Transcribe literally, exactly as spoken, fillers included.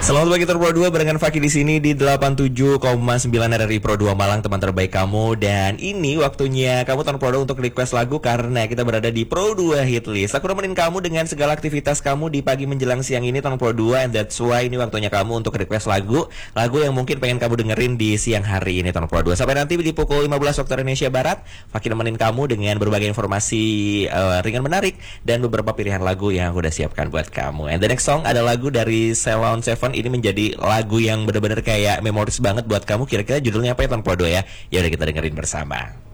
Selamat pagi Pro dua barengan Fakih di sini di delapan puluh tujuh koma sembilan R R I Pro dua Malang, teman terbaik kamu. Dan ini waktunya kamu Pro dua untuk request lagu karena kita berada di Pro dua Hitlist. Aku nemenin kamu dengan segala aktivitas kamu di pagi menjelang siang ini Pro dua, and that's why ini waktunya kamu untuk request lagu. Lagu yang mungkin pengen kamu dengerin di siang hari ini Pro dua. Sampai nanti di pukul lima belas waktu Indonesia Barat, Fakih nemenin kamu dengan berbagai informasi uh, ringan menarik dan beberapa pilihan lagu yang aku udah siapkan buat kamu. And the next song ada lagu dari Ceylon Seven. Ini menjadi lagu yang benar-benar kayak memoris banget buat kamu. Kira-kira judulnya apa ya Pro dua ya? Ya udah kita dengerin bersama.